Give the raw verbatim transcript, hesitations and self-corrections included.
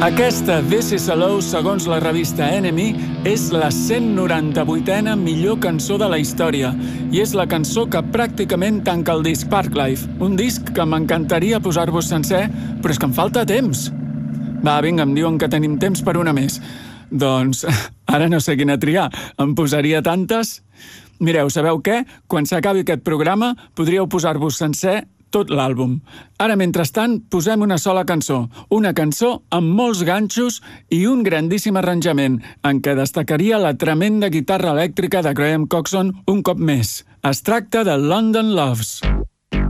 Aquesta This Is a Low, segons la revista Enemy, és la cent noranta-vuitena millor cançó de la història i és la cançó que pràcticament tanca el disc Parklife, un disc que m'encantaria posar-vos sencer, però és que em falta temps. Va, vinga, em diuen que tenim temps per una més. Doncs ara no sé quina triar. Em posaria tantes? Mireu, sabeu què? Quan s'acabi aquest programa podríeu posar-vos sencer tot l'àlbum. Ara, mentrestant, posem una sola cançó. Una cançó amb molts ganxos i un grandíssim arranjament, en què destacaria la tremenda guitarra elèctrica de Graham Coxon un cop més. Es tracta de London Loves.